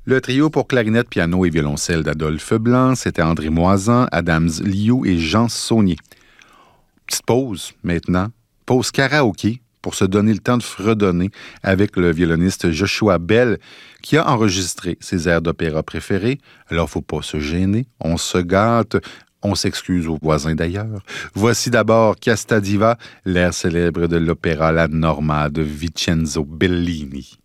Le trio pour clarinette, piano et violoncelle d'Adolphe Blanc, c'était André Moisan, Adams Liu et Jean Saunier. Petite pause maintenant, pause karaoké pour se donner le temps de fredonner avec le violoniste Joshua Bell qui a enregistré ses airs d'opéra préférés. Alors, faut pas se gêner, on se gâte, on s'excuse aux voisins d'ailleurs. Voici d'abord Casta Diva, l'air célèbre de l'opéra La Norma de Vincenzo Bellini.